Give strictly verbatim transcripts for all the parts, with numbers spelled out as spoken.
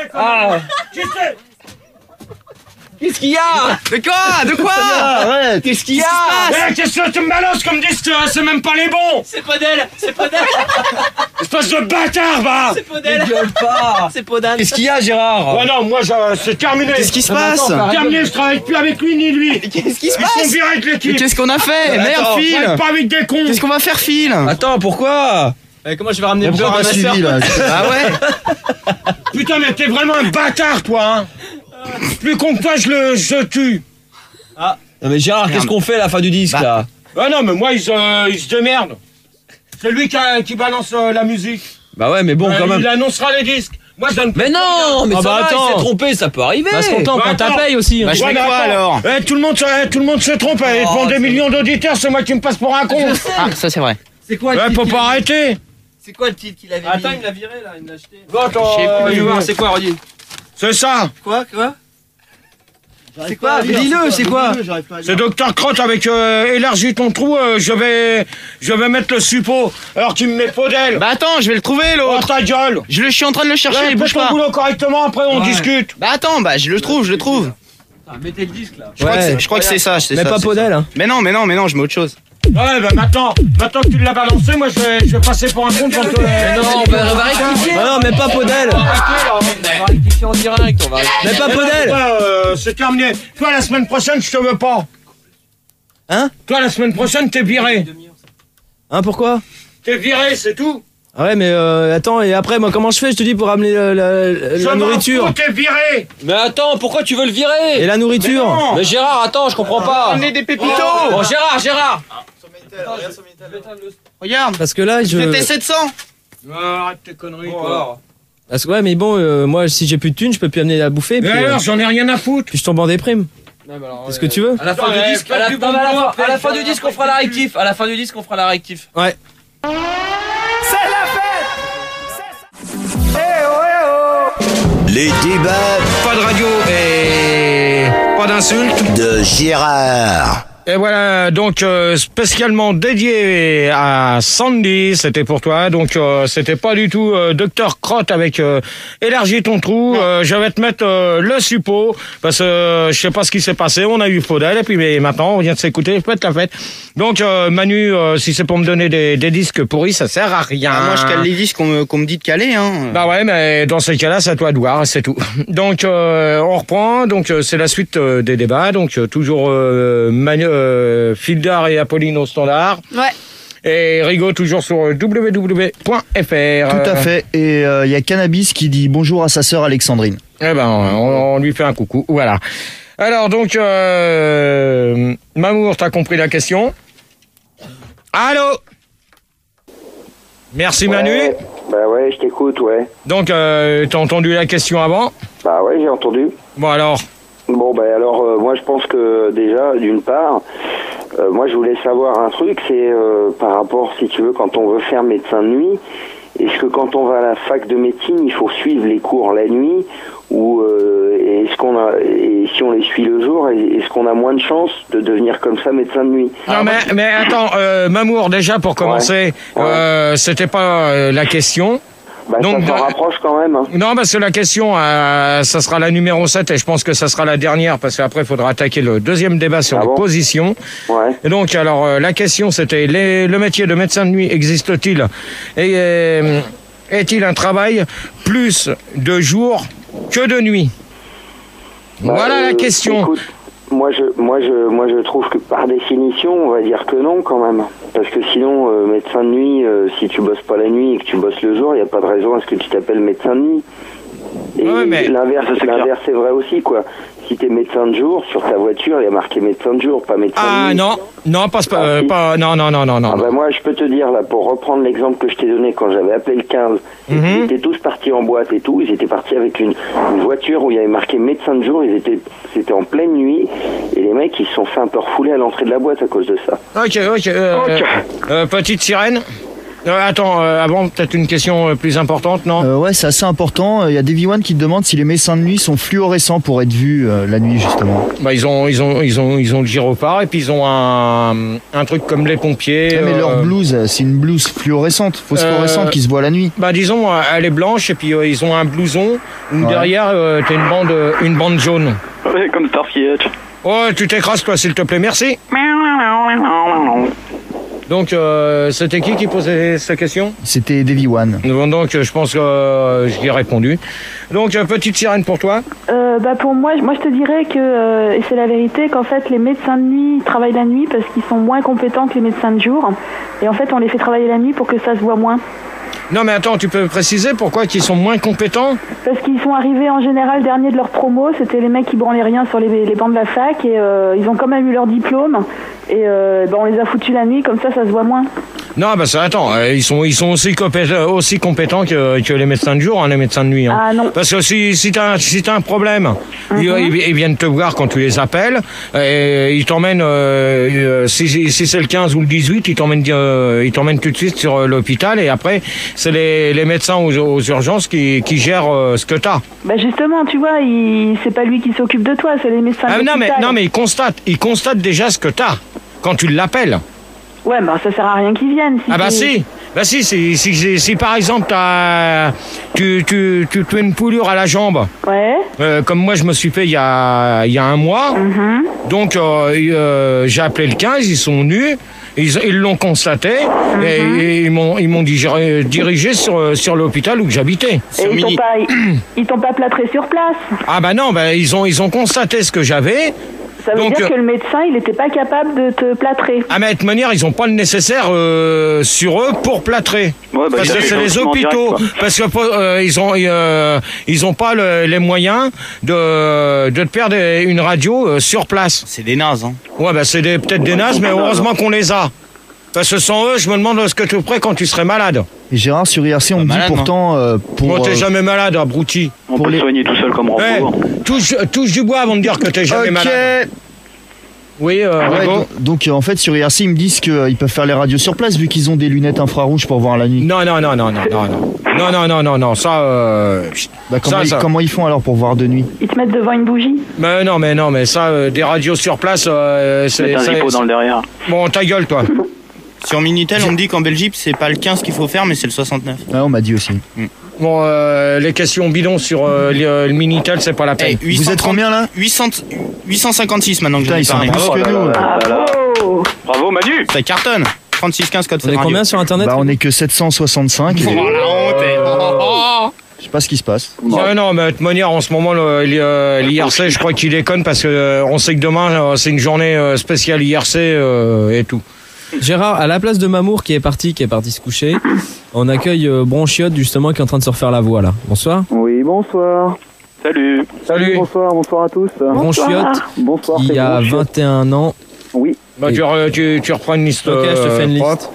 Ah. Qu'est-ce qu'il y a? De quoi? De quoi? Ouais, qu'est-ce qu'il y a? Eh, qu'est-ce que tu me balances comme disque? C'est même pas les bons. C'est Podel, c'est Podel. Espèce de bâtard, va. C'est Podel. Gueule pas. C'est Podel. Qu'est-ce qu'il y a, Gérard? Ouais, non, moi, je- c'est terminé. Qu'est-ce qui se passe? C'est terminé, je travaille plus avec lui ni lui. Qu'est-ce qui se Ils sont passe? virés de Mais l'équipe. qu'est-ce qu'on a fait? Mais Merde, attends, Je Phil! travaille pas avec des cons. Qu'est-ce qu'on va faire, Phil? Attends, pourquoi? Euh, comment je vais ramener le Pourquoi beurre à t'as ma suivi sœur? là? Ah ouais? Putain, mais t'es vraiment un bâtard, toi, hein. Plus con que toi, je le je tue. Non mais Gérard, qu'est-ce qu'on fait à la fin du disque Bah. là? Ah non, mais moi, ils, euh, ils se démerdent. C'est lui qui, a- qui balance euh, la musique. Bah ouais, mais bon, Euh, quand même. Il annoncera les disques. Moi, je donne Mais non, mais Ah ça bah va, attends. il s'est trompé, ça peut arriver. Parce qu'on t'en Bah, prend ta attends. paye aussi. Bah, je Ouais, fais mais quoi attends. alors? Eh, tout, le monde, se- eh, tout le monde se trompe. Eh, Oh, devant des c'est- millions d'auditeurs, c'est moi qui me passe pour un con. Ah, ça c'est vrai. C'est quoi Ouais, faut pas arrêter. C'est quoi le titre qu'il avait Attends, mis? il me l'a viré là, il me l'a acheté. Attends, Je sais euh, pas, je vais il- voir, c'est quoi, redis? C'est ça. Quoi, quoi? C'est quoi? Mais dis-le, c'est quoi? C'est Docteur Crotte avec euh, élargis ton trou. euh, je vais, je vais mettre le suppôt. Alors tu me mets Podel. Bah attends, je vais le trouver Oh l'autre. ta gueule. Je, le, je suis en train de le chercher, Ouais, fais bouge ton pas. boulot correctement. Après on Ouais. discute. Bah attends, bah je le trouve, je le trouve. Putain, mettez le disque là. Je crois Ouais. que c'est- je crois que c'est ça. c'est Mais ça, pas c'est Podel, ça. hein. Mais non, mais non, mais non, je mets autre chose. Ouais, bah maintenant, maintenant que tu l'as balancé, moi je vais, je vais passer pour un con devant toi. Non, on va, on va rectifier. Ah non, mais pas Podel. On va rectifier en direct, on va Mais pas Mais non, Podel. toi, euh, c'est terminé. Toi la semaine prochaine, je te veux pas. Hein? Toi la semaine prochaine, t'es viré. Hein, pourquoi? T'es viré, c'est tout. Ah ouais, mais euh, attends, et après, moi, comment je fais, je te dis, pour ramener la, la- la Je m'en nourriture? fous, t'es viré. Mais attends, pourquoi tu veux le virer? Et la nourriture? Non. Mais Gérard, attends, je comprends pas. On est des pépitos. Bon, Gérard, Gérard. Regarde, Parce que là, je... c'était sept cents. Arrête tes conneries, Bon, quoi. alors. Parce que ouais, mais bon, euh, moi, si j'ai plus de thunes, je peux plus amener à bouffer, Mais puis, euh, alors, j'en ai rien à foutre. puis je tombe en déprime. Non, mais alors, C'est ce euh, que tu veux? À la fin Putain, du eh, disque, fais à la, du non, bon mais à la boulot, fin, à la fin fais du du disque, on fera la rectif. À la fin du disque, on fera la rectif. Ouais. Les débats Pas de radio et pas d'insultes. de Gérard. Et voilà, donc euh, spécialement dédié à Sandy, c'était pour toi. Donc euh, c'était pas du tout euh, Docteur Crotte avec euh, élargis ton trou. Euh, je vais te mettre euh, le suppôt parce que euh, je sais pas ce qui s'est passé. On a eu Podel et puis mais maintenant on vient de s'écouter. Faites la fête. Donc euh, Manu, euh, si c'est pour me donner des, des disques pourris, ça sert à rien. Ah, moi je cale les disques qu'on me, qu'on me dit de caler, hein. Bah ouais, mais dans ces cas-là, c'est à toi de voir, c'est tout. Donc, euh, on reprend. Donc, euh, c'est la suite euh, des débats. Donc, euh, toujours euh, Manu, euh, Fildar et Apolline au standard. Ouais. Et Rigaud toujours sur w w w point f r. Tout à fait. Et il euh, y a Cannabis qui dit bonjour à sa sœur Alexandrine. Eh ben, on, on lui fait un coucou. Voilà. Alors, donc, euh, Mamour, t'as compris la question? Allô? Merci, Manu. Ouais, bah ouais, je t'écoute, ouais. Donc, euh, t'as entendu la question avant? Bah ouais, j'ai entendu. Bon, alors. Bon, bah alors, euh, moi je pense que déjà, d'une part, euh, moi je voulais savoir un truc, c'est euh, par rapport, si tu veux, quand on veut faire médecin de nuit, est-ce que quand on va à la fac de médecine, il faut suivre les cours la nuit ou euh, est-ce qu'on a, et si on les suit le jour, est-ce qu'on a moins de chances de devenir comme ça médecin de nuit? Non mais, mais attends, euh, Mamour, déjà pour commencer, Ouais. euh, c'était pas euh, la question. Bah Donc, ça s'en euh, rapproche quand même. Hein. Non, parce que la question, euh, ça sera la numéro sept et je pense que ça sera la dernière parce qu'après il faudra attaquer le deuxième débat sur Ah les bon positions. Ouais. Et donc, alors, euh, la question c'était, les- le métier de médecin de nuit existe-t-il? Et euh, est-il un travail plus de jour que de nuit? Bah, Voilà la euh, question. Écoute, moi je, moi je, moi je trouve que par définition, on va dire que non quand même, parce que sinon, euh, médecin de nuit, euh, si tu bosses pas la nuit et que tu bosses le jour, il y a pas de raison à ce que tu t'appelles médecin de nuit. Et Ouais, mais- l'inverse, Ça, c'est clair. l'inverse c'est vrai aussi quoi. Si t'es médecin de jour, sur ta voiture, il y a marqué médecin de jour, pas médecin de Ah nuit. non, non, pas, Ah, euh, si. pas, non, non, non, non, non. Ah bah moi je peux te dire là, pour reprendre l'exemple que je t'ai donné quand j'avais appelé le quinze, Mhm. ils étaient tous partis en boîte et tout, ils étaient partis avec une, une voiture où il y avait marqué médecin de jour, ils étaient, c'était en pleine nuit et les mecs ils se sont fait un peu refouler à l'entrée de la boîte à cause de ça. Ok, ok. euh, Ok. euh, petite sirène. Euh, attends, euh, avant, peut-être une question euh, plus importante, non Euh, ouais, c'est assez important. Il y a Davy One qui te demande si les médecins de nuit sont fluorescents pour être vus euh, la nuit, justement. Bah, ils ont, ils ont, ils ont, ils ont le gyrophare et puis ils ont un, un truc comme les pompiers. Ouais, mais euh, leur blouse, euh, c'est une blouse fluorescente, phosphorescente Euh, qui se voit la nuit. Bah, disons, euh, elle est blanche et puis euh, ils ont un blouson où Ouais. derrière euh, t'as une bande, euh, une bande jaune. Ouais, comme Starsky Hutch. Oh, tu t'écrases toi, s'il te plaît, merci. Donc, euh, c'était qui qui posait cette question? C'était Davy One. Bon, donc, euh, je pense que euh, j'y ai répondu. Donc, euh, petite sirène pour toi. Euh, bah pour moi, moi je te dirais que, euh, et c'est la vérité, qu'en fait les médecins de nuit travaillent la nuit parce qu'ils sont moins compétents que les médecins de jour. Et en fait on les fait travailler la nuit pour que ça se voit moins. Non, mais attends, tu peux préciser pourquoi ils sont moins compétents? Parce qu'ils sont arrivés en général dernier de leur promo, c'était les mecs qui branlaient rien sur les, les bancs de la fac et euh, ils ont quand même eu leur diplôme et euh, bah, on les a foutus la nuit, comme ça ça se voit moins. Non, bah ça, attends, euh, ils sont, ils sont aussi, compétents, aussi compétents que, que les médecins de jour, hein, les médecins de nuit. Hein. Ah non. Parce que si, si t'as si t'as un problème, ils, ils, ils viennent te voir quand tu les appelles, et ils t'emmènent, euh, euh, si, si c'est le quinze ou le dix-huit, ils t'emmènent, euh, ils t'emmènent tout de suite sur euh, l'hôpital, et après, c'est les, les médecins aux, aux urgences qui, qui gèrent euh, ce que t'as. Bah justement, tu vois, il... c'est pas lui qui s'occupe de toi, c'est les médecins Ah, de non, mais, l'hôpital. non, mais ils constatent, ils constatent déjà ce que t'as quand tu l'appelles. Ouais, bah ça sert à rien qu'ils viennent. Si Ah bah t'es- si, bah si, si, si, si, si par exemple t'as, tu, tu, tu, tu as une poulure à la jambe, Ouais. euh, comme moi je me suis fait il y a, il y a un mois, Mhm. donc euh, euh, j'ai appelé le quinze, ils sont venus, ils ils l'ont constaté Mhm. et, et ils m'ont ils m'ont dirigé, dirigé sur, sur l'hôpital où j'habitais. Et ils t'ont pas, ils, ils t'ont pas plâtré sur place. Ah bah non, bah, ils, ont, ils ont constaté ce que j'avais. Ça veut Donc, dire euh, que le médecin, il était pas capable de te plâtrer. Ah mais de toute manière, ils n'ont pas le nécessaire euh, sur eux pour plâtrer. Ouais, bah, parce il a que fait c'est le les lancement hôpitaux. direct, quoi. Parce que euh, ils ont euh, ils ont pas le- les moyens de de te faire des- une radio euh, sur place. C'est des nazes, hein. Ouais bah c'est des- peut-être des nazes, mais heureusement qu'on les a. Parce que sans eux, je me demande ce que tu ferais quand tu serais malade. Et Gérard, sur I R C, on Pas me dit malade, pourtant euh, pour. Moi, t'es euh, jamais malade, abruti. On Pour peut les- se soigner tout seul comme Ouais, Rambo. touche, touche du bois avant de dire que t'es jamais Ok. malade. Oui, euh, Ouais, Rigo. donc, donc, euh, en fait sur I R C ils me disent qu'ils peuvent faire les radios sur place vu qu'ils ont des lunettes infrarouges pour voir la nuit. Non, non, non, non, non, non, non. Non, non, non, non, non, ça... Euh... Bah, comment, Ça, ils, ça. comment ils font alors pour voir de nuit? Ils te mettent devant une bougie. Mais non, mais non, mais ça, euh, des radios sur place, euh, c'est... Mettre un c'est- zippo dans le derrière. Bon, ta gueule, toi. Sur Minitel, on me dit qu'en Belgique, c'est pas le quinze qu'il faut faire, mais c'est le soixante-neuf. Ah, on m'a dit aussi. Bon, euh, les questions bidons sur euh, le, le Minitel, c'est pas la peine. Eh, huit cent Vous êtes trente combien là? huit cents huit cent cinquante-six maintenant que Putain, j'en ai ils sont parlé. plus Oh que là nous. là là. là là. Oh. Bravo Manu. Ça cartonne. trente-six quinze code On est radio. combien sur internet? Bah on est que sept cent soixante-cinq. et Oh la honte. eh. Oh, oh. Je sais pas ce qui se passe. Ouais, non, mais de toute manière, en ce moment, le- le- l'I R C, je crois qu'il déconne parce que euh, on sait que demain, euh, c'est une journée euh, spéciale I R C euh, et tout. Gérard, à la place de Mamour qui est parti, qui est parti se coucher, on accueille euh, Bronchiotte justement qui est en train de se refaire la voix là. Bonsoir. Oui, bonsoir. Salut. Salut. Bonsoir, bonsoir à tous. Bronchiotte Bonsoir. qui c'est a Bronchiotte. vingt et un ans. Oui. Bah, tu, re- tu, tu reprends une liste. Ok, je te fais une euh, liste. propre.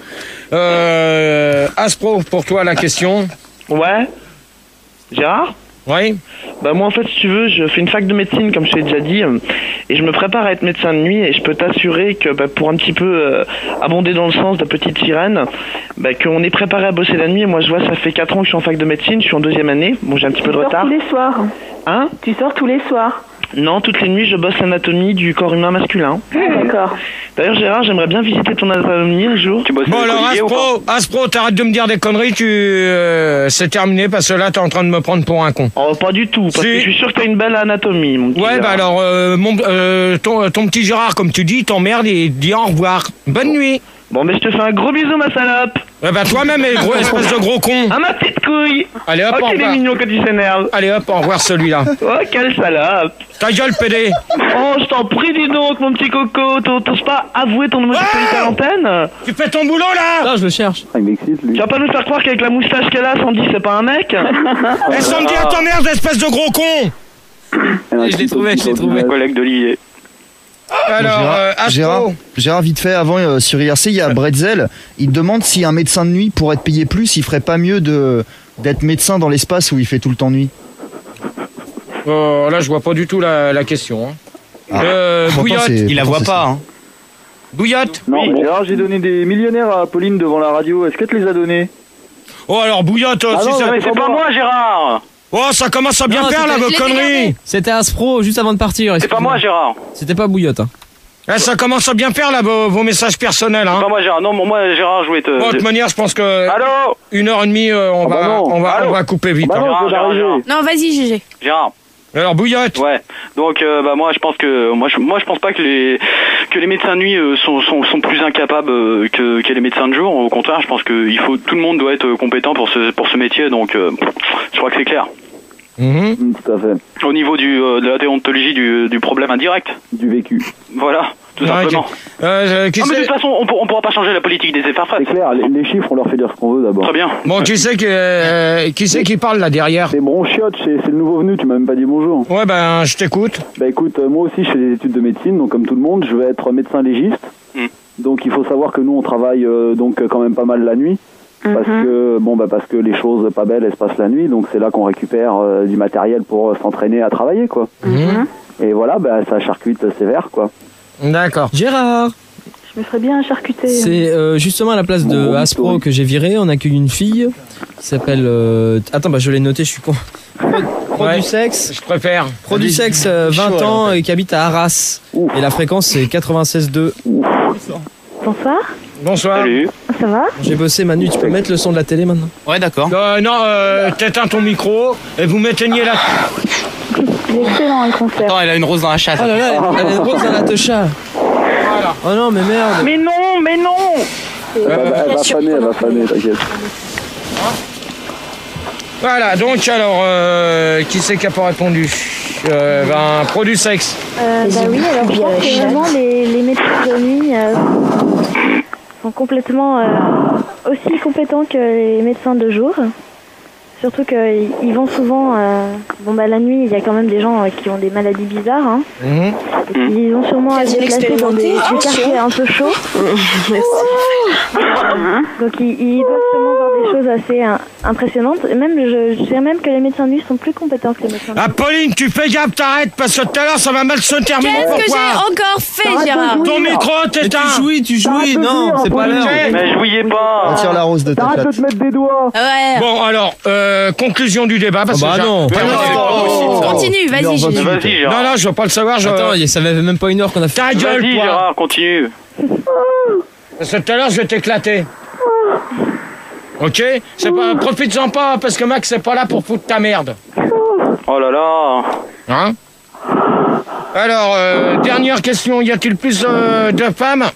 Euh, Aspro, pour toi, la question. Ouais. Gérard? Oui. Bah moi en fait si tu veux je fais une fac de médecine comme je t'ai déjà dit euh, et je me prépare à être médecin de nuit et je peux t'assurer que bah, pour un petit peu euh, abonder dans le sens de petite sirène bah, qu'on est préparé à bosser la nuit et moi je vois ça fait quatre ans que je suis en fac de médecine, je suis en deuxième année, bon j'ai un petit peu de Tu sors retard. tous les soirs. Hein? Tu sors tous les soirs. Non, toutes les nuits je bosse l'anatomie du corps humain masculin. D'accord. D'ailleurs Gérard j'aimerais bien visiter ton anatomie un jour. Tu bosses Bon, avec alors, Olivier ou pas? Aspro, Aspro, t'arrêtes de me dire des conneries, tu. euh, c'est terminé parce que là, t'es en train de me prendre pour un con. Oh pas du tout, parce Si. que je suis sûr que t'as une belle anatomie mon petit Ouais, Gérard. bah alors, euh, mon, euh, ton, ton petit Gérard, comme tu dis, t'emmerde et dit au revoir. Bonne nuit. Bon mais je te fais un gros bisou ma salope. Eh bah, toi-même, eh, gros, espèce de gros con. Ah ma petite couille. Allez hop, Oh au qu'il est revoir. mignon quand il s'énerve. Allez hop, au revoir celui-là. Oh quelle salope. Ta gueule, pédé. Oh, je t'en prie, dis donc, mon petit coco, t'o- t'oses pas avouer ton homosexualité à l'antenne? Tu fais ton boulot là. Ah, je le cherche. Ah, il m'excite lui. Tu vas pas nous faire croire qu'avec la moustache qu'elle a, Sandy, c'est pas un mec? Eh, Sandy, à ton merde, espèce de gros con. Je l'ai trouvé, je l'ai trouvé. Collègue d'Olivier. Alors, Gérard, euh, Aspro. Gérard, Gérard, vite fait, avant euh, sur I R C, il y a Bretzel. Il demande si un médecin de nuit, pour être payé plus, il ferait pas mieux de d'être médecin dans l'espace où il fait tout le temps nuit. Euh, là, je vois pas du tout la, la question. Hein. Ah. Euh, Pourtant, Bouillotte. c'est- Il la pourtant, voit c'est pas, hein. Bouillotte. Non, mais Gérard, j'ai donné des millionnaires à Pauline devant la radio. Est-ce que tu les as donnés? Oh, alors Bouillotte, Ah si non, ça... mais c'est pas moi, Gérard. Oh, ça commence à bien Non, faire, là, c'était- vos conneries. C'était Aspro juste avant de partir. C'est pas moi, Gérard. C'était pas Bouillotte. Hein. Eh, ça commence à bien faire, là, vos, vos messages personnels, hein. C'est pas moi, Gérard. Non, moi, Gérard, je voulais te. Bon, de toute manière, je pense que... Allô. Une heure et demie, euh, on, Ah va, bah non. on, va, Allô. on va couper vite. Bah hein. non, Gérard, je viens Gérard, d'arriver. Non, vas-y, G G. Gérard. Alors, Bouillotte. Ouais. Donc, euh, bah moi, je pense que moi, je, moi, je pense pas que les que les médecins de nuit euh, sont, sont sont plus incapables euh, que que les médecins de jour. Au contraire, je pense que il faut tout le monde doit être compétent pour ce pour ce métier. Donc, euh, je crois que c'est clair. Mhm. Mm, tout à fait. Au niveau du euh, de la déontologie du du problème indirect. Du vécu. Voilà, tout Ouais, simplement. ok. Euh, qui Non, mais de c'est- toute façon, on, pour- on pourra pas changer la politique des efforts. C'est clair, les, les chiffres, on leur fait dire ce qu'on veut d'abord. Très bien. Bon, qui c'est que, euh, qui c'est qui parle là derrière? C'est Bronchiotte, c'est c'est le nouveau venu, tu m'as même pas dit bonjour. Ouais, ben, je t'écoute. Bah écoute, euh, moi aussi je fais des études de médecine, donc comme tout le monde, je vais être médecin légiste. Mm. Donc il faut savoir que nous on travaille euh, donc euh, quand même pas mal la nuit. Parce que bon bah parce que les choses pas belles elles se passent la nuit, donc c'est là qu'on récupère euh, du matériel pour euh, s'entraîner à travailler quoi. Mhm. Et voilà, bah ça charcute sévère quoi. D'accord. Gérard. Je me ferais bien charcuter. C'est euh, justement à la place de Bon, Aspro historique. que j'ai viré. On accueille une fille qui s'appelle. euh, Attends, bah je l'ai noté, je suis con. Pro, pro Ouais. du sexe. Je préfère. Pro du sexe, euh, vingt chaud, ans alors, et qui habite à Arras. Ouf. Et la fréquence c'est quatre-vingt-seize virgule deux. Bonsoir, Bonsoir. Salut. ça va? J'ai bossé, Manu, tu peux mettre le son de la télé maintenant? Ouais, d'accord. Euh, non, euh, t'éteins ton micro et vous m'éteignez la... Il est excellent le concert. Attends, elle a une rose dans la chatte. Oh là là, elle, elle est rose dans la techa. Voilà. Oh non, mais merde. Mais non, mais non. Elle va, elle va faner, elle va faner, t'inquiète. Voilà, donc alors, euh, qui c'est qui a pas répondu? euh, Ben, pro du sexe. Euh, bah oui, alors je pense que vraiment les, les médecins de nuit euh, sont complètement euh, aussi compétents que les médecins de jour. Surtout qu'ils ils vont souvent... euh, bon bah la nuit, il y a quand même des gens euh, qui ont des maladies bizarres. Hein, Mhm. et qui ils ont sûrement à se Quasi déplacer dans des, expérimenté, des quartiers un peu chauds. Donc ils, ils doivent sûrement voir des choses assez hein, impressionnantes. Et même, je, je dirais même que les médecins de nuit sont plus compétents que les médecins de Ah, jour. Pauline, tu fais gaffe, t'arrêtes, parce que tout à l'heure, ça va mal se terminer. Qu'est-ce que Pourquoi? j'ai encore fait, Arrête de Gérard? jouer. Ton micro, Mais t'éteins. tu jouis, tu jouis. Arrête de Non, jouer, c'est pas Pauline. l'heure. Mais jouiez pas. Retire la rose de ta Arrête de chatte. te mettre des doigts. Ouais. Bon, alors, euh, conclusion du débat, parce Oh, bah que... j'ai- non, Ouais, pas ouais, non. ouais. Oh. Continue, vas-y, Une heure Gégé. vingt-huit. Vas-y, Gérard. Non, non, je veux pas le savoir, je... Attends, ça fait même pas une heure qu'on a fait. Ta gueule, Vas-y, toi. Gérard, continue. Parce que tout à l'heure, je vais t'éclater. Ok? C'est pas... Profites-en pas, parce que Max, c'est pas là pour foutre ta merde. Oh là là. Hein? Alors, euh, dernière question. Y a-t-il plus euh, de femmes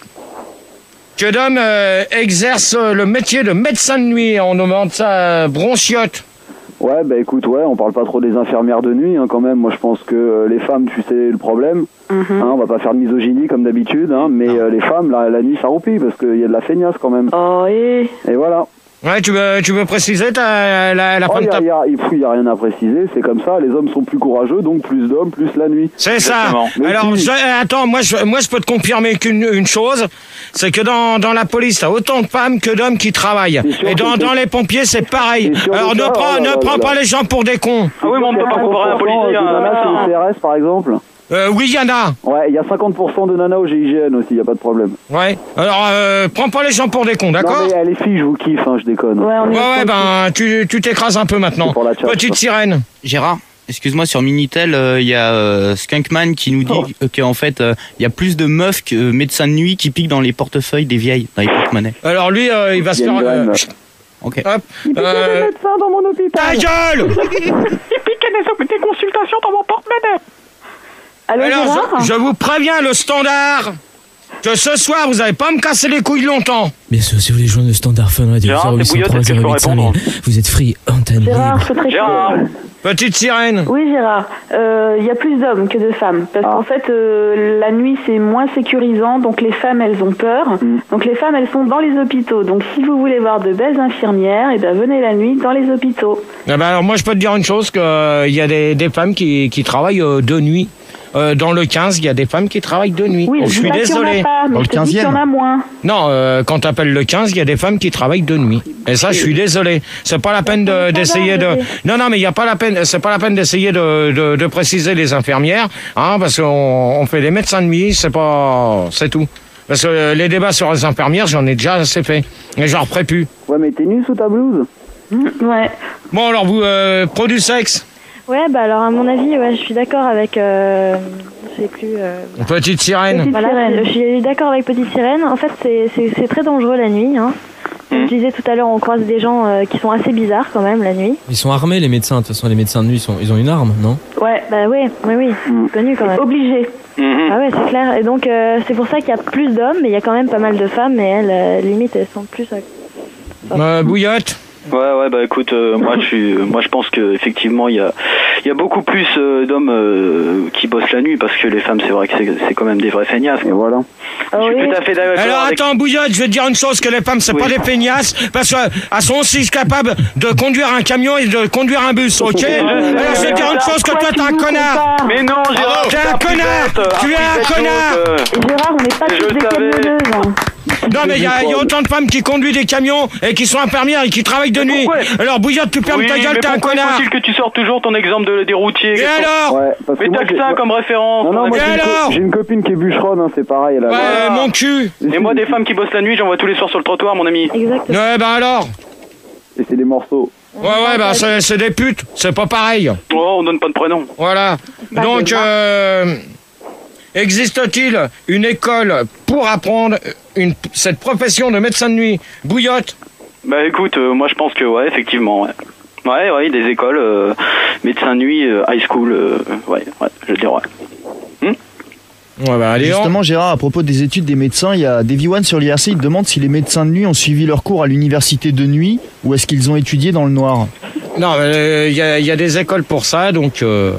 que d'hommes euh, exercent euh, le métier de médecin de nuit? On demande ça euh, Bronchiotte. Ouais, bah écoute, ouais, on parle pas trop des infirmières de nuit, hein, quand même. Moi, je pense que euh, les femmes, tu sais le problème. Hein, on va pas faire de misogynie comme d'habitude, hein, mais euh, les femmes, la, la nuit, ça roupille parce qu'il y a de la feignasse quand même. Oh, et... Et voilà. Ouais, tu veux, tu veux préciser ta, la, la Oh, fin de y a, ta... y a- il n'y a rien à préciser, c'est comme ça. Les hommes sont plus courageux, donc plus d'hommes, plus la nuit. C'est ça. Exactement. Mais Alors, si. je- euh, attends, moi je, moi, je peux te confirmer qu'une une chose, c'est que dans, dans la police, t'as autant de femmes que d'hommes qui travaillent. C'est sûr Et dans, que dans c'est- les pompiers, c'est pareil. C'est sûr Alors, de ne ça, prends, oh là ne là prends là pas là. les gens pour des cons. Ah oui, mais on ne peut pas comparer un policier à un de nanas chez médecin. le C R S, par exemple. Euh, oui, y en a. Ouais, il y a cinquante pour cent de nanas au G I G N aussi, il n'y a pas de problème. Ouais. Alors, euh, prends pas les gens pour des cons, d'accord? Non, mais les filles, je vous kiffe, hein, je déconne. Ouais, on est Ouais, ouais, ben, tu tu t'écrases un peu maintenant. C'est pour la chatte, Petite ça. sirène. Gérard, excuse-moi, sur Minitel, il y a euh, Skunkman qui nous dit Oh. euh, qu'en fait, il y a plus de meufs que euh, médecins de nuit qui piquent dans les portefeuilles des vieilles, dans les porte-monnaies. Alors, lui, euh, il va se Il y a faire... une euh, graine. chut, Ok. hop. Il piquait Euh, des médecins dans mon hôpital. ta gueule! Il piquait des, des consultations dans mon porte-monnaie. Allô, Alors, Gérard? je, je vous préviens, le standard, que ce soir, vous n'allez pas me casser les couilles longtemps. Bien sûr, si vous voulez joindre le standard Fun Radio Gérard, zéro huit c'est cent trois Bouillotte, est-ce que je zéro peux huit cinq répondre mille, vous êtes free antenne Gérard, libre. je peux te Gérard. répondre. Petite sirène. Oui, Gérard. Euh, Il y a plus d'hommes que de femmes. Parce Ah. qu'en fait, euh, la nuit, c'est moins sécurisant. Donc, les femmes, elles ont peur. Mm. Donc, les femmes, elles sont dans les hôpitaux. Donc, si vous voulez voir de belles infirmières, eh ben, venez la nuit dans les hôpitaux. Eh ben, alors, moi, je peux te dire une chose, qu'il y a des, des femmes qui, qui travaillent euh, de nuit. Euh, dans le quinze, il y a des femmes qui travaillent de nuit. Oui, Oh, je dis suis pas qu'il y en a désolé. pas, mais Dans le je te dis qu'il y en a moins. Non, euh, quand t'appelles le quinze, il y a des femmes qui travaillent de nuit. Et ça, je suis désolé. C'est pas la peine de- d'essayer de. Non, non, mais il y a pas la peine. C'est pas la peine d'essayer de, de, de préciser les infirmières, hein, parce qu'on on fait des médecins de nuit. C'est pas, c'est tout. Parce que euh, les débats sur les infirmières, j'en ai déjà assez fait. Et j'en referai plus. Ouais, mais t'es nu sous ta blouse. Ouais. Bon, alors vous, euh, pro du sexe, Ouais, bah alors à mon avis, ouais, je suis d'accord avec. Euh, je sais plus. Euh, petite sirène. Petite voilà, sirène. Je suis d'accord avec Petite Sirène. En fait, c'est, c'est, c'est très dangereux la nuit. Hein. Comme je disais tout à l'heure, on croise des gens euh, qui sont assez bizarres quand même la nuit. Ils sont armés, les médecins. De toute façon, les médecins de nuit, ils, sont, ils ont une arme, non? Ouais, bah oui, oui, oui, c'est connu quand même. Obligé. Ah ouais, c'est clair. Et donc, euh, c'est pour ça qu'il y a plus d'hommes, mais il y a quand même pas mal de femmes, et elles, euh, limite, elles sont plus. À... Euh, Bouillotte. Ouais, ouais, bah écoute, euh, moi je suis, moi je pense que effectivement il y a, il y a beaucoup plus euh, d'hommes euh, qui bossent la nuit parce que les femmes, c'est vrai que c'est, c'est quand même des vrais feignasses. Et voilà. Je suis tout à fait d'accord. Alors avec... attends, Bouillotte, je vais te dire une chose, que les femmes, c'est Oui. pas des feignasses, parce qu'elles sont aussi capables de conduire un camion et de conduire un bus, ok? Alors je vais te dire une chose, que toi t'es un connard. Mais non, Gérard, t'es un connard. Tu es un connard. Gérard, on n'est pas tous des camionneuses. Hein. Non mais il y, a- y a autant de femmes qui conduisent des camions et qui sont infirmières et qui travaillent de nuit. Alors Bouillotte, tu fermes Oui, ta gueule, mais t'es un pourquoi connard. faut-il que tu sors toujours ton exemple de, des routiers? Et alors? Ouais, parce que Mais moi, t'as que j'ai- ça comme référence. Non, non, moi Et j'ai une, co- alors j'ai une copine qui est bûcheronne, hein, c'est pareil. Elle a... Ouais, mon cul. Et moi, des femmes qui bossent la nuit, j'en vois tous les soirs sur le trottoir, mon ami. Exactement. Ouais, bah alors. Et c'est des morceaux. Ouais, ouais, bah c'est, c'est des putes, c'est pas pareil. Oh, on donne pas de prénom. Voilà. Donc, euh, existe-t-il une école pour apprendre une, cette profession de médecin de nuit? Bouillotte. Bah écoute, euh, moi je pense que ouais, effectivement, ouais. Ouais, ouais, des écoles, euh, médecin de nuit, euh, high school, euh, ouais, ouais, je le dirais. Ouais. Ouais, bah allez, Justement, Gérard, à propos des études des médecins, il y a Davy One sur l'I R C, il demande si les médecins de nuit ont suivi leurs cours à l'université de nuit ou est-ce qu'ils ont étudié dans le noir. Non, il euh, y, a, y a des écoles pour ça, donc euh,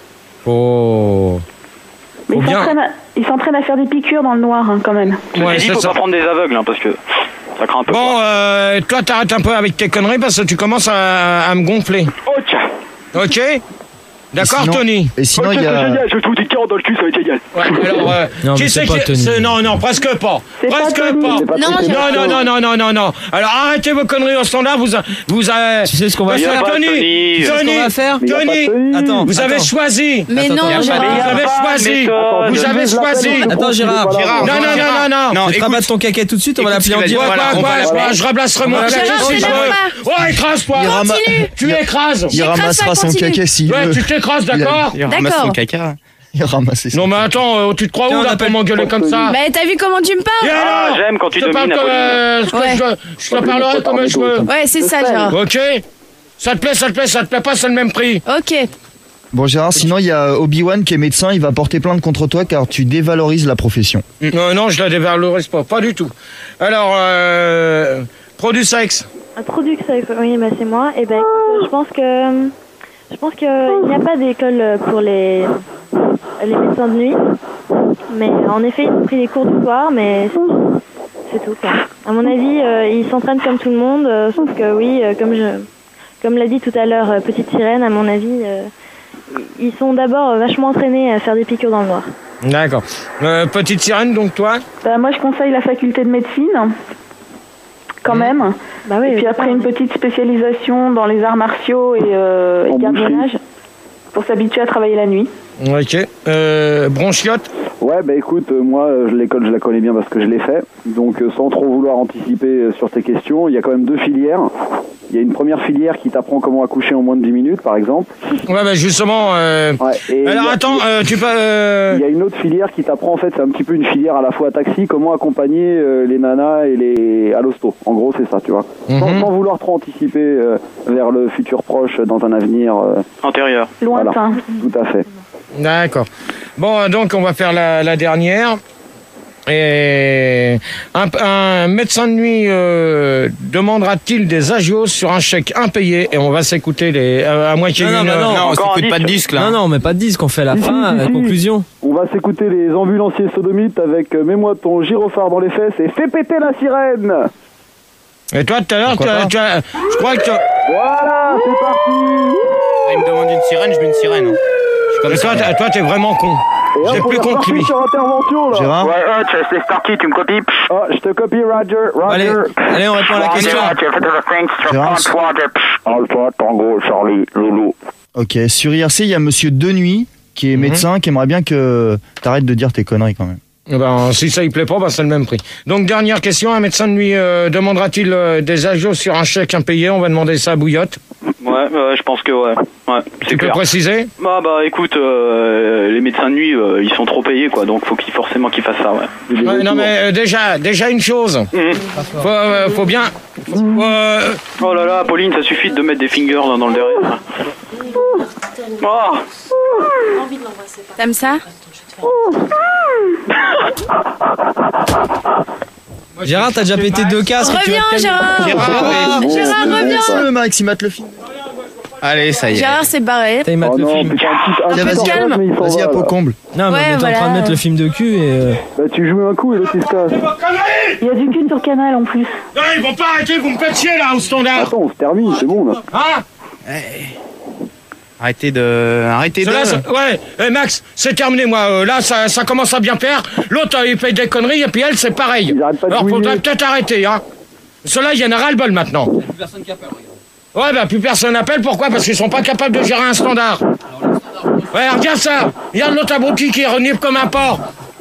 faut... Mais faut ils bien... s'entraînent à- ils s'entraînent à faire des piqûres dans le noir, hein, quand même. Ceci Ouais, dit, c'est faut ça. pas prendre des aveugles, hein, parce que ça craint un peu. Bon, euh, toi, t'arrêtes un peu avec tes conneries parce que tu commences à, à me gonfler. Ok. Ok? D'accord, sinon- Tony? Et sinon, il y a. Génial, je trouve des carottes dans le cul, ça va être génial. Ouais, alors, euh, Non, mais qui c'est c'est pas qui... Tony. c'est- Non, non, presque pas. C'est pas Presque Tony. pas. C'est pas Non, très j'ai- Non, non, non, non, non, non, non. Alors, arrêtez vos conneries au standard, vous, a- vous avez... Tu sais ce qu'on va Parce Y a que pas Tony, Tony. Tony, Tu sais ce qu'on va faire? Mais y a pas Tony, Tony. Attends. vous avez Attends. choisi. Mais Attends, non, attends, Gérard. Mais y a Vous avez pas de choisi. méthode. Vous avez Je l'appelle, choisi. je Attends, pense qu'il est Gérard. pas là. Gérard, Non, non, Gérard. non, non, non. Non, Tu te écoute, rabattes ton caquet tout de suite, on va écoute l'appeler en ce qu'il Quoi, va direct. dire. quoi, Voilà, quoi, on va quoi, l'appeler. je rablasserai mon Gérard, caquet Gérard, si je c'est veux. là-bas. Oh, écrase-toi. Il, rama- Tu écrases. il ramassera son continue. caquet s'il Ouais, veut. tu t'écrases, d'accord? Il ramasse D'accord. son caca. Il ramasse son Non, mais attends, euh, tu te crois Tiens, où on là appelle- pour m'engueuler comme ça? Bah, t'as vu comment tu me Et parles? Ah, alors j'aime quand tu Je te parle domines, comme, Apolline. euh, ce que Ouais. je, je te parlerai comme je veux. Ouais, c'est ça, Gérard. Ok? Ça te plaît, ça te plaît, ça te plaît pas, c'est le même prix. Ok. Bon, Gérard, sinon, il y a Obi-Wan qui est médecin, il va porter plainte contre toi car tu dévalorises la profession. Non, non, je la dévalorise pas, pas du tout. Alors, euh, pro du sexe. Un produit, oui, bah c'est moi. Et ben, écoute, je pense que je pense qu'il n'y a pas d'école pour les les médecins de nuit. Mais en effet, ils ont pris des cours du soir, mais c'est tout. C'est tout, quoi. À mon avis, euh, ils s'entraînent comme tout le monde, euh, sauf que oui, euh, comme je comme l'a dit tout à l'heure euh, Petite Sirène, à mon avis, euh, ils sont d'abord euh, vachement entraînés à faire des piqûres dans le noir. D'accord. Euh, petite sirène, donc toi? Bah, moi, je conseille la faculté de médecine, quand même. Bah oui, Et puis c'est après, ça. une petite spécialisation dans les arts martiaux et, euh, et En gardiennage pour s'habituer à travailler la nuit. Ok. Euh, bronchiote? Ouais, bah écoute, euh, moi, euh, l'école, je la connais bien parce que je l'ai fait. Donc, euh, sans trop vouloir anticiper euh, sur tes questions, il y a quand même deux filières. Il y a une première filière qui t'apprend comment accoucher en moins de dix minutes, par exemple. Ouais, bah justement. Euh... Ouais, et Alors il y a- attends, euh, tu peux. Euh... Il y a une autre filière qui t'apprend, en fait, c'est un petit peu une filière à la fois taxi, comment accompagner euh, les nanas et les à l'hosto. En gros, c'est ça, tu vois. Mhm. Sans, sans vouloir trop anticiper euh, vers le futur proche dans un avenir. euh, Antérieur. Lointain. Tout à fait. D'accord. Bon, donc on va faire la, la dernière. Et un, un médecin de nuit euh, demandera-t-il des agios sur un chèque impayé? Et on va s'écouter les euh, à moins qu'il y ait Non, une. non, bah non. Non, on Encore s'écoute un pas de disque. disque là. Non, non, mais pas de disque, on fait la Si, si, fin, si, la si. conclusion. On va s'écouter les ambulanciers sodomites avec euh, Mets-moi ton gyrophare dans les fesses et fais péter la sirène. Et toi, tout à l'heure, tu Pourquoi as- pas tu as- je crois que. tu as- Voilà, c'est parti. Il me demande une sirène, je mets une sirène. hein. Je suis comme Mais ça. toi, t'es- toi, t'es vraiment con. Et J'ai hop, on plus est con que reparti lui. sur intervention, là. Gérard Ouais, Hutch, c'est parti, tu me copies. Ah, je te copie, Roger. Roger. Allez, allez, on répond à la question. Gérard, Alpha, Tango, Charlie, Loulou. ok. Sur I R C, il y a monsieur Denuy qui est médecin qui aimerait bien que t'arrêtes de dire tes conneries quand même. Ben, si ça y plaît pas, ben, c'est le même prix. Donc, dernière question, un médecin de nuit euh, demandera-t-il euh, des agios sur un chèque impayé? On va demander ça à Bouillotte. Ouais, ouais, je pense que ouais. Ouais, c'est Tu peux clair. préciser? Bah, bah, écoute, euh, les médecins de nuit, euh, ils sont trop payés, quoi, donc faut qu'ils, forcément qu'ils fassent ça, ouais. Ouais, non, mais euh, déjà, déjà une chose. Mmh. Faut, euh, faut bien... Faut, euh, Oh là là, Pauline, ça suffit de mettre des fingers dans, dans le derrière. Oh. T'aimes ça? Gérard, t'as déjà pété deux casques. tu vas Reviens, te calmer. Gérard. Gérard, Gérard, Gérard, reviens. le Max, il mate le film. Allez, ça y est. Gérard s'est barré. T'as, il mate Oh le non, film. putain, un petit, un Un petit peu de orgasme, calme. mais il s'en Vas-y, va, à peau là. comble. Non, mais Ouais, on était en voilà. train de mettre le film de cul et... euh, Bah, tu joues un coup et l'autre il se casse. Il y a du cul sur Canal en plus. Non, ils vont pas arrêter, vous me faites chier, là, au standard. Attends, on se termine, c'est bon là. Hein? Arrêtez de... Arrêtez de... Cela, ça- ouais, eh, Max, c'est terminé, moi. Euh, là, ça, ça commence à bien faire. L'autre, euh, il fait des conneries, et puis elle, c'est pareil. Ils arrêtent pas de Alors, faudrait bouiller. peut-être arrêter, hein. Ceux-là, il y en a ras-le-bol maintenant. Plus personne qui appelle, regarde. Ouais, bah, plus personne n'appelle. Pourquoi? Parce qu'ils sont pas capables de gérer un standard. Ouais, regarde ça. Regarde l'autre abruti qui est renié comme un porc.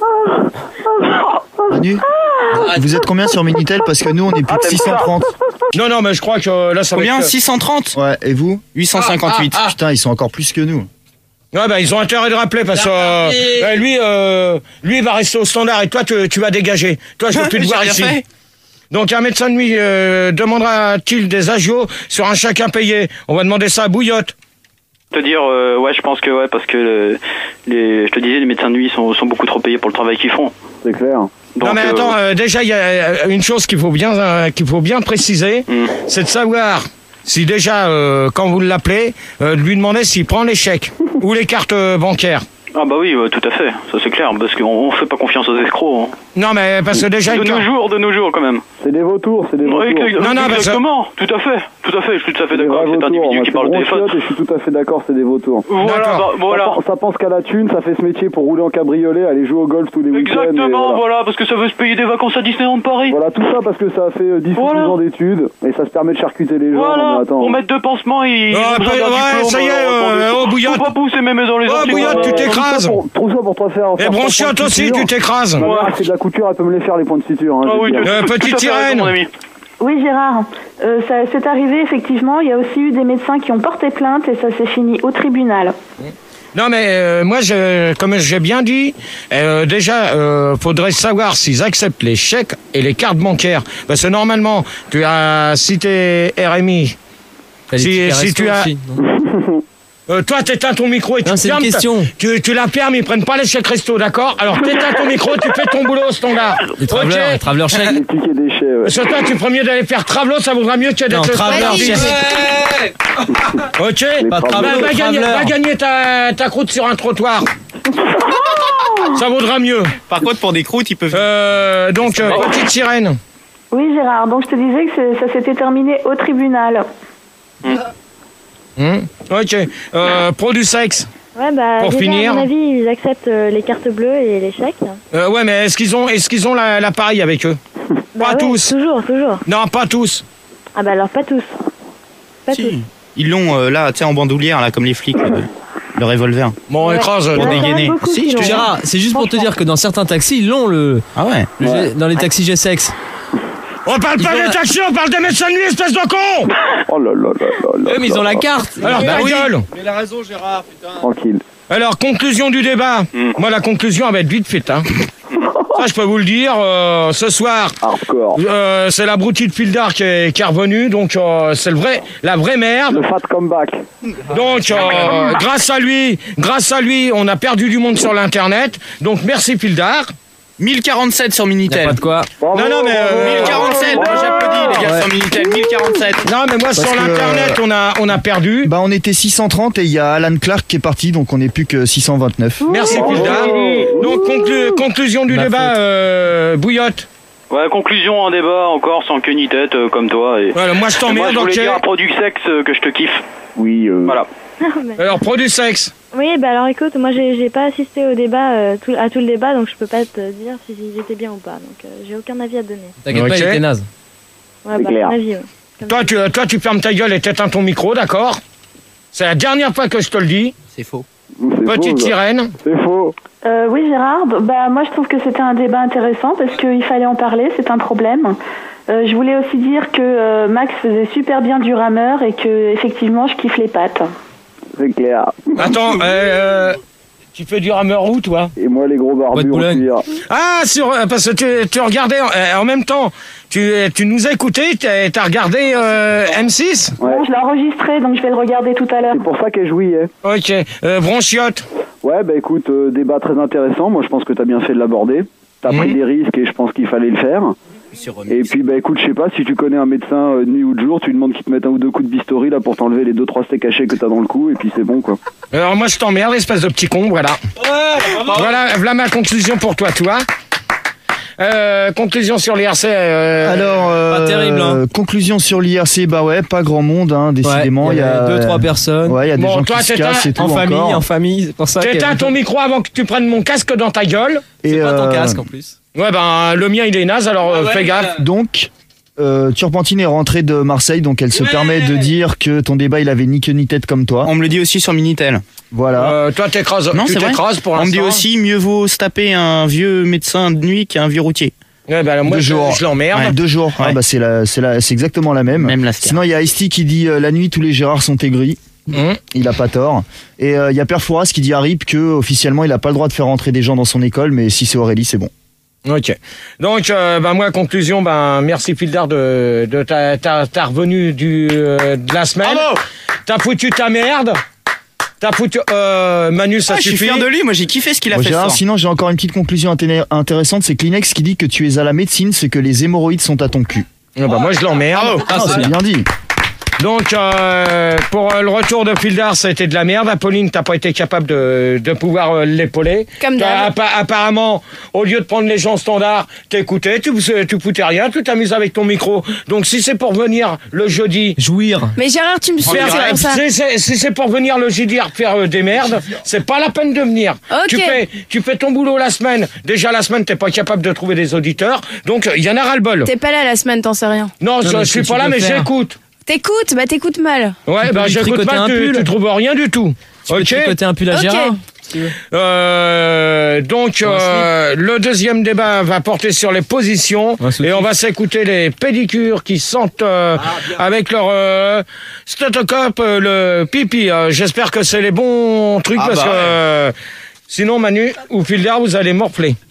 Manu, vous êtes combien sur Minitel? Parce que nous, on est plus de six cent trente. Non, non, mais je crois que euh, là, ça va Combien? être... six cent trente? Ouais, et vous? huit cent cinquante-huit. Ah, ah, Putain, ils sont encore plus que nous. Ouais, bah, ils ont intérêt de rappeler parce que euh, euh, lui, euh, lui, il va rester au standard et toi, tu, tu vas dégager. Toi, je veux plus te J'ai voir rien ici. fait. Donc, un médecin de nuit euh, demandera-t-il des agios sur un chèque impayé? On va demander ça à Bouillotte. Te dire, euh, ouais, je pense que ouais, parce que le- les, je te disais, les médecins de nuit sont, sont beaucoup trop payés pour le travail qu'ils font. C'est clair. Donc, non, mais euh, attends, euh, déjà, il y a une chose qu'il faut bien, euh, qu'il faut bien préciser, Mm. c'est de savoir si déjà, euh, quand vous l'appelez, euh, de lui demander s'il prend les chèques ou les cartes euh, bancaires. Ah bah oui, ouais, tout à fait, ça c'est clair, parce qu'on on fait pas confiance aux escrocs. Hein. Non, mais parce que déjà... De une nos carte- jours, de nos jours quand même. C'est des vautours, c'est des Ouais, vautours. ex- Non, non, parce que- exactement, tout à fait, tout à fait, je suis tout à fait C'est des d'accord vrais avec cet vautours. individu Moi, qui c'est parle au téléphone. bronchiote et je suis tout à fait d'accord, c'est des vautours. Voilà, D'accord. bah, voilà. Ça, pen- ça pense qu'à la thune, ça fait ce métier pour rouler en cabriolet, aller jouer au golf tous les week-ends. et Exactement, voilà. voilà, parce que ça veut se payer des vacances à Disneyland Paris. Voilà, tout ça parce que ça a fait euh, dix ou Voilà. douze ans d'études et ça se permet de charcuter les gens. Voilà, Non, mais attends. pour mettre deux pansements, ils Oh, ont besoin bah, d'un ouais, diplôme, ça y est, euh, euh, oh, Bouillotte. Faut pas pousser mes mains dans les Oh, orties, Bouillotte, quoi. tu Trouve ça t'écrases. pour- Trouve ça pour te faire. Et faire bronchiotte ton point de aussi, suture. tu t'écrases. Ma mère, Ouais. elle fait de la couture, elle peut me les faire les points de suture. Hein, Ah je oui, veux tu- dire. Euh, tout à petite fait raison, sirène. mon ami. Oui, Gérard, euh, ça c'est arrivé effectivement. Il y a aussi eu des médecins qui ont porté plainte et ça s'est fini au tribunal. Non, mais euh, moi, je, comme j'ai bien dit, euh, déjà, euh, faudrait savoir s'ils acceptent les chèques et les cartes bancaires. Parce que normalement, tu as cité R M I. T'as les Si, tickets si resto tu as... aussi, non Euh, toi, t'éteins ton micro et tu Non, c'est une fermes ta- question. Tu, tu la fermes, ils prennent pas les chèques resto, d'accord? Alors t'éteins ton micro, tu fais ton boulot au standard. Les travelers, les Ok. travelers chèques. Les tickets déchets, ouais. Parce que toi, tu ferais mieux d'aller faire Travelo, ça vaudra mieux que Non, d'être Traveler, standard. chèques. Ok. Pas Bah, Travelers, va, gagner, Traveler. va gagner ta, ta croûte sur un trottoir. Ça vaudra mieux. Par contre, pour des croûtes, ils peuvent... Euh, donc, euh, petite sirène. Oui, Gérard. Donc je te disais que c'est- ça s'était terminé au tribunal. Hmm. Ok. Euh, pro du sexe. Ouais, bah, Pour déjà, finir. à mon avis, ils acceptent euh, les cartes bleues et les chèques. Euh, ouais, mais est-ce qu'ils ont, est-ce qu'ils ont la- l'appareil avec eux? Bah Pas ouais, tous. Toujours, toujours. Non, pas tous. Ah bah alors, pas tous. Pas tous. Si. Ils l'ont euh, là, tu sais, en bandoulière, là, comme les flics, le, le revolver. Bon, Ouais. écrase. Ouais, le il y en a dégainé. beaucoup Si, qui je te l'ont. Gérard, c'est juste pour te dire que dans certains taxis, ils l'ont le, Ah ouais. le Ouais. G- dans les taxis G-Sex. On parle pas Ils ont des la- taxis, on parle des médecins de nuit, espèce de con! Oh là là là là là. Eux, mais ils ont la carte. Alors, Bah ta oui. gueule! Mais il a raison, Gérard, putain. Tranquille. Alors, conclusion du débat. Mm. Moi, la conclusion, elle va être vite faite. Hein. Ça, je peux vous le dire. euh, ce soir, Hardcore. euh, c'est l'abruti de Pildar qui est, qui est revenu. Donc, euh, c'est le vrai, la vraie merde. Le fat comeback. Donc, euh, grâce à lui, grâce à lui, on a perdu du monde sur l'Internet. Donc, merci Pildar. mille quarante-sept sur Y a Minitel. pas de quoi. Bravo, Non, non, mais, euh, bravo. mille quarante-sept, moi j'applaudis les gars Ouais. sur Minitel, mille quarante-sept. Non, mais moi, sur que, l'Internet, on a, on a perdu. Bah, on était six cent trente et il y a Alan Clark qui est parti, donc on n'est plus que six cent vingt-neuf. Merci Pildar. Donc, conclu- conclusion du Ma débat, faute. euh, Bouillotte. Ouais, conclusion en débat encore sans queue ni tête euh, comme toi. Et... Voilà, moi, je Et moi, t'emmerde, je voulais ok. dire à Product Sex euh, que je te kiffe. Oui, euh, Voilà. Alors, pro du sexe. Oui, bah alors écoute, moi j'ai j'ai pas assisté au débat, euh, tout- à tout le débat, donc je peux pas te dire si j'étais bien ou pas. Donc euh, j'ai aucun avis à te donner. T'inquiète Ok. pas, il était naze. Ouais, C'est bah, clair. à mon avis, ouais. Comme Toi tu, toi, tu fermes ta gueule et t'éteins ton micro, d'accord? C'est la dernière fois que je te le dis. C'est faux. Petite faux, sirène. C'est faux. Euh, oui, Gérard. Bah, moi, je trouve que c'était un débat intéressant parce qu'il fallait en parler. C'est un problème. Euh, je voulais aussi dire que euh, Max faisait super bien du rameur et que effectivement, je kiffe les pattes. C'est clair. Attends, euh, tu fais du rameur où, toi? Et moi, les gros barbus en cuir. Ah, sur, parce que tu, tu regardais en, en même temps. Tu, tu nous as écouté, t'as, t'as regardé euh, M six? Ouais. Non, je l'ai enregistré, donc je vais le regarder tout à l'heure. C'est pour ça qu'elle jouait. Ok. Euh, Bronchiotte. Ouais, bah écoute, euh, débat très intéressant. Moi, je pense que t'as bien fait de l'aborder. T'as Mmh. pris des risques et je pense qu'il fallait le faire. Et puis, bah écoute, je sais pas, si tu connais un médecin euh, de nuit ou de jour, tu lui demandes qu'il te mette un ou deux coups de bistouri là pour t'enlever les deux trois steaks hachés que t'as dans le cou, et puis c'est bon, quoi. Alors moi, je t'emmerde, espèce de petit con, voilà. Voilà, voilà ma conclusion pour toi, toi. Euh, conclusion sur l'I R C. Euh, Alors, euh, pas terrible, hein. conclusion sur l'I R C, bah ouais, pas grand monde, hein, décidément. Ouais, il y a deux, trois personnes. Ouais, il y a des Bon, gens toi, qui se t'éteins cassent et tout En famille, encore. en famille, c'est pour ça. T'éteins que- ton micro avant que tu prennes mon casque dans ta gueule. C'est Et, pas ton euh, casque en plus. Ouais, ben le mien il est naze, alors euh, fais gaffe. Donc, euh, Turpentine est rentrée de Marseille, donc elle se Ouais. permet de dire que ton débat il avait ni queue ni tête comme toi. On me le dit aussi sur Minitel. Voilà. Euh, toi t'écrases, Non, tu c'est vrai. t'écrases pour On me dit l'instant. aussi mieux vaut se taper un vieux médecin de nuit qu'un vieux routier. Ouais, ben, moi Deux je, jours. je l'emmerde. Ouais. Deux jours. Ah, Ouais. bah, c'est la, c'est la, c'est exactement la même. Même la star. Sinon, il y a Ice-T qui dit euh, la nuit tous les Gérards sont aigris. Hum. Il a pas tort. Et il euh, y a Père Fouras qui dit à Rip que officiellement il a pas le droit de faire rentrer des gens dans son école, mais si c'est Aurélie, c'est bon. Ok. Donc, euh, ben moi, conclusion, ben merci Fildar de, de ta, ta, ta revenue du, euh, de la semaine. Bravo. T'as foutu ta merde. T'as foutu... Euh, Manu, ça Ah, je suis suffit. fier de lui, moi j'ai kiffé ce qu'il a Bon, fait. Gérard, ce soir. sinon j'ai encore une petite conclusion inténé- intéressante, c'est Kleenex qui dit que tu es à la médecine, c'est que les hémorroïdes sont à ton cul. Ah, ben, moi, je l'emmerde. Ah, c'est bien dit. Donc, euh, pour euh, le retour de Fildar, ça a été de la merde. Apolline, t'as pas été capable de, de pouvoir euh, l'épauler. Comme T'as- d'hab. appa- Apparemment, au lieu de prendre les gens standards, t'écoutais, tu, tu foutais rien, tu t'amuses avec ton micro. Donc, si c'est pour venir le jeudi... Jouir. Mais Gérard, tu me suis faire- c'est pour ça. si c'est si c'est pour venir le jeudi à faire euh, des merdes, c'est pas la peine de venir. Ok. Tu fais, tu fais ton boulot la semaine. Déjà, la semaine, t'es pas capable de trouver des auditeurs. Donc, il y en a ras-le-bol. T'es pas là la semaine, t'en sais rien. Non, Non, je, mais je suis qu'est-ce pas que là, tu mais peux faire j'écoute. T'écoutes, bah t'écoutes mal. Ouais, Tu peux bah lui j'écoute tricoter mal, un tu, pull. tu trouves rien du tout. Tu peux Ok. tricoter un pull à Ok. Gérard. Euh, donc euh, le deuxième débat va porter sur les positions Un souci. et on va s'écouter les pédicures qui sentent euh, avec leur euh, stéthoscope euh, le pipi. Euh, J'espère que c'est les bons trucs Ah parce bah que ouais. euh, sinon Manu ou Fildar vous allez morfler.